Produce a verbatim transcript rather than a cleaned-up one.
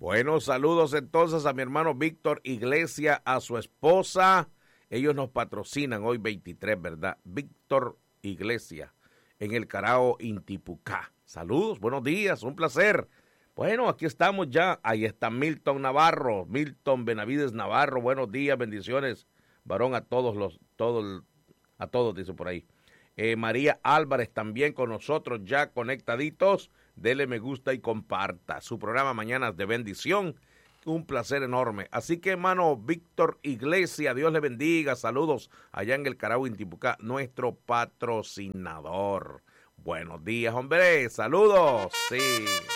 Bueno, saludos entonces a mi hermano Víctor Iglesia, a su esposa. Ellos nos patrocinan hoy veintitrés, ¿verdad? Víctor Iglesia, en el Carao Intipucá. Saludos, buenos días, un placer. Bueno, aquí estamos ya. Ahí está Milton Navarro, Milton Benavides Navarro. Buenos días, bendiciones, varón, a todos los, todos, a todos, dice por ahí. Eh, María Álvarez también con nosotros, ya conectaditos. Dele me gusta y comparta su programa Mañanas de Bendición. Un placer enorme. Así que, hermano Víctor Iglesia, Dios le bendiga. Saludos allá en el Carao Intipucá, nuestro patrocinador. Buenos días, hombre. Saludos. Sí.